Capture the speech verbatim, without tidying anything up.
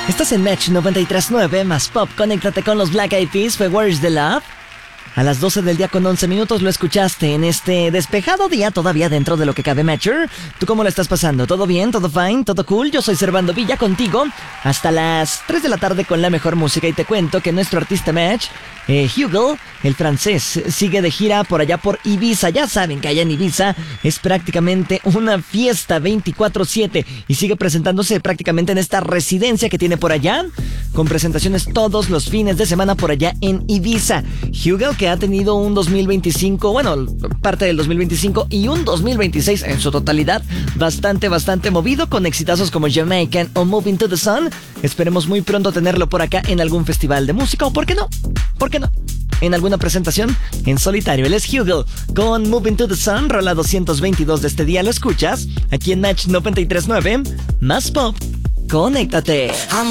Estás en Match noventa y tres punto nueve, más pop. Conéctate con los Black Eyed Peas, fue Where's the Love. A las doce del día con once minutos lo escuchaste en este despejado día, todavía dentro de lo que cabe, Matcher. ¿Tú cómo la estás pasando? ¿Todo bien? ¿Todo fine? ¿Todo cool? Yo soy Servando Villa contigo hasta las tres de la tarde con la mejor música, y te cuento que nuestro artista Match, eh, Hugo, el francés, sigue de gira por allá por Ibiza. Ya saben que allá en Ibiza es prácticamente una fiesta veinticuatro siete y sigue presentándose prácticamente en esta residencia que tiene por allá, con presentaciones todos los fines de semana por allá en Ibiza. Hugo, que ha tenido un dos mil veinticinco, bueno, parte del dos mil veinticinco y un dos mil veintiséis en su totalidad bastante, bastante movido, con exitazos como Jamaican o Moving to the Sun. Esperemos muy pronto tenerlo por acá en algún festival de música, o por qué no, por qué no, en alguna presentación en solitario. Él es Hugo con Moving to the Sun, rola doscientos veintidós de este día. Lo escuchas aquí en Match noventa y tres punto nueve, más pop. Conéctate.